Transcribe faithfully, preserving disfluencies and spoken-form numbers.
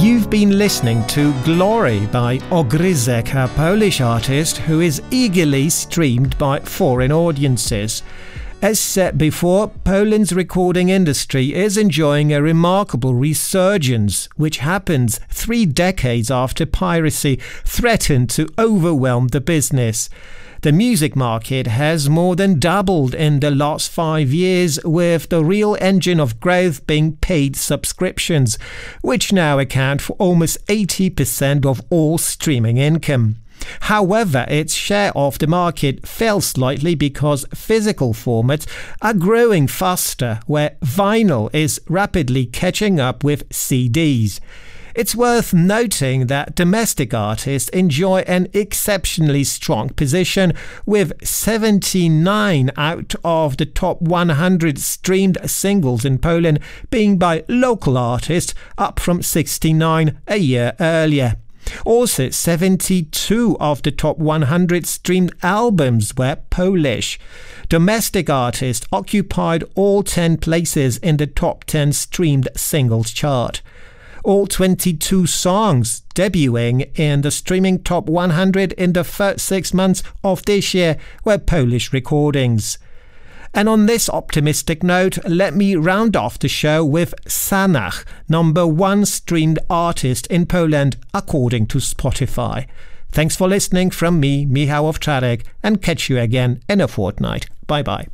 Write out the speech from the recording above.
You've been listening to Glory by Ogryzek, a Polish artist who is eagerly streamed by foreign audiences. As said before, Poland's recording industry is enjoying a remarkable resurgence, which happens three decades after piracy threatened to overwhelm the business. The music market has more than doubled in the last five years, with the real engine of growth being paid subscriptions, which now account for almost eighty percent of all streaming income. However, its share of the market fell slightly because physical formats are growing faster, where vinyl is rapidly catching up with C Ds. It's worth noting that domestic artists enjoy an exceptionally strong position, with seventy-nine out of the top one hundred streamed singles in Poland being by local artists, up from sixty-nine a year earlier. Also, seventy-two of the top one hundred streamed albums were Polish. Domestic artists occupied all ten places in the top ten streamed singles chart. All twenty-two songs debuting in the streaming top one hundred in the first six months of this year were Polish recordings. And on this optimistic note, let me round off the show with Sanach, number one streamed artist in Poland according to Spotify. Thanks for listening from me, Michał Owczarek, and catch you again in a fortnight. Bye bye.